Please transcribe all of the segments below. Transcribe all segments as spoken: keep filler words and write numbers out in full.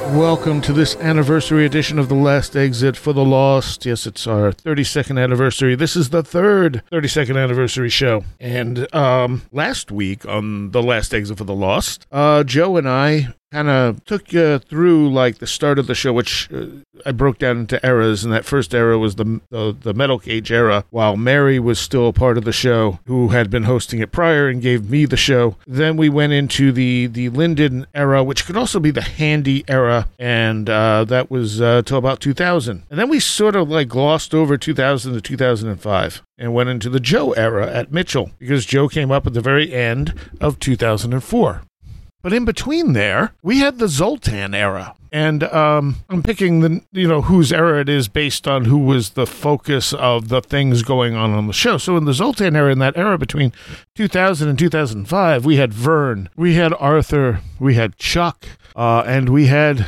Welcome to this anniversary edition of The Last Exit for the Lost. Yes, it's our thirty-second anniversary. This is the third thirty-second anniversary show. And um, last week on The Last Exit for the Lost, uh, Joe and I kind of took you through like the start of the show, which uh, I broke down into eras, and that first era was the, the the Metal Cage era, while Mary was still a part of the show, who had been hosting it prior and gave me the show. Then we went into the the Lyndon era, which could also be the Handy era, and uh, that was uh, till about two thousand. And then we sort of like glossed over two thousand to two thousand five and went into the Joe era at Mitchell, because Joe came up at the very end of two thousand four. But in between there, we had the Zoltan era. And um, I'm picking the, you know, whose era it is based on who was the focus of the things going on on the show. So in the Zoltan era, in that era between two thousand and two thousand five, we had Vern, we had Arthur, we had Chuck, uh, and we had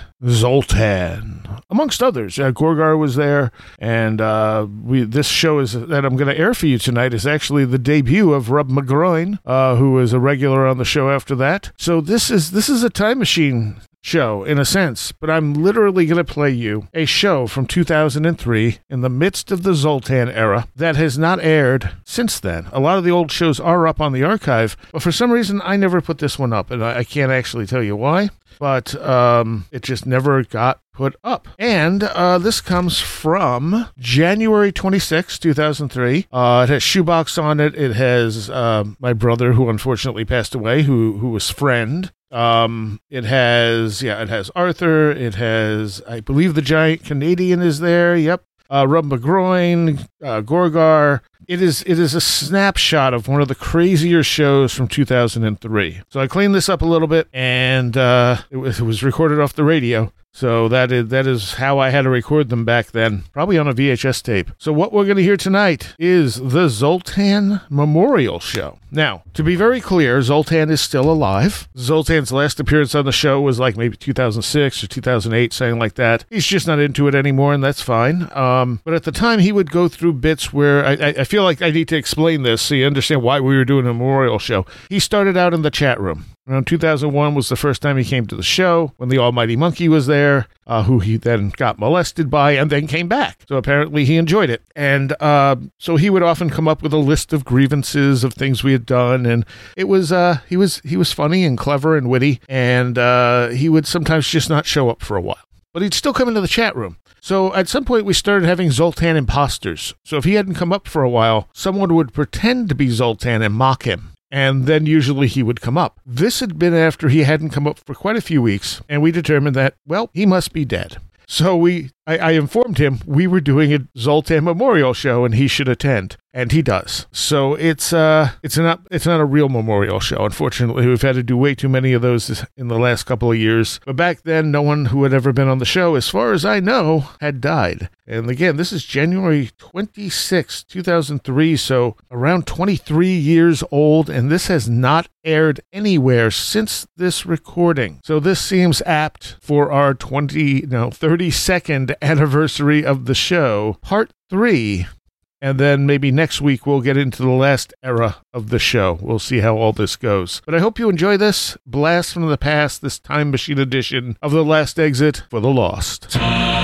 Zoltan, amongst others. Uh, Gorgar was there, and uh, we this show is that I'm going to air for you tonight is actually the debut of Rob McGroin, uh, who was a regular on the show after that. So this is this is a time machine show in a sense, but I'm literally going to play you a show from two thousand three in the midst of the Zoltan era that has not aired since then. A lot of the old shows are up on the archive, but for some reason I never put this one up, and I, I can't actually tell you why, but um, it just never got put up. And uh, this comes from January twenty-sixth, two thousand three. Uh, it has Shoebox on it. It has uh, my brother, who unfortunately passed away, who who was Friend. Um, it has, yeah, it has Arthur. It has, I believe the Giant Canadian is there. Yep. Uh, Rob McGroin, uh, Gorgar. It is, it is a snapshot of one of the crazier shows from two thousand three. So I cleaned this up a little bit, and uh, it was, it was recorded off the radio. So that is that is how I had to record them back then, probably on a V H S tape. So what we're going to hear tonight is the Zoltan Memorial Show. Now, to be very clear, Zoltan is still alive. Zoltan's last appearance on the show was like maybe two thousand six or two thousand eight, something like that. He's just not into it anymore, and that's fine. Um, but at the time, he would go through bits where I, I, I feel like I need to explain this so you understand why we were doing a memorial show. He started out in the chat room. Around two thousand one was the first time he came to the show, when the Almighty Monkey was there, uh, who he then got molested by and then came back. So apparently he enjoyed it. And uh, so he would often come up with a list of grievances of things we had done. And it was, uh, he was, he was funny and clever and witty. And uh, he would sometimes just not show up for a while. But he'd still come into the chat room. So at some point we started having Zoltan imposters. So if he hadn't come up for a while, someone would pretend to be Zoltan and mock him. And then usually he would come up. This had been after he hadn't come up for quite a few weeks, and we determined that, well, he must be dead. So we, I, I informed him we were doing a Zoltan Memorial Show and he should attend, and he does. So it's uh, it's not it's not a real memorial show. Unfortunately, we've had to do way too many of those in the last couple of years. But back then, no one who had ever been on the show, as far as I know, had died. And again, this is January twenty-sixth, two thousand three, so around twenty-three years old, and this has not aired anywhere since this recording. So this seems apt for our twenty, no, thirty-second anniversary of the show, part three. And then maybe next week we'll get into the last era of the show. We'll see how all this goes. But I hope you enjoy this blast from the past, this time machine edition of The Last Exit for the Lost.